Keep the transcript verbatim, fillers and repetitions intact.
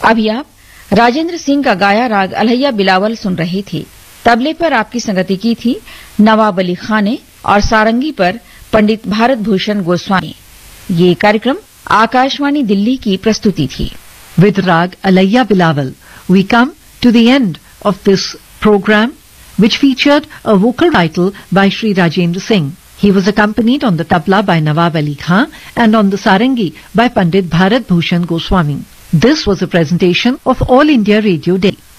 अभी आप राजेंद्र सिंह का गाया राग अलैया बिलावल सुन रहे थे। तबले पर आपकी संगति की थी नवाब अली खान ने और सारंगी पर पंडित भारत भूषण गोस्वामी। ये कार्यक्रम आकाशवाणी दिल्ली की प्रस्तुति थी। With Rag Alaiya Bilawal, we come to the end of this program, which featured a vocal recital by Shri Rajendra Singh. He was accompanied on the tabla by Nawab Ali Khan and on the sarangi by Pandit Bharat Bhushan Goswami. This was a presentation of All India Radio Day.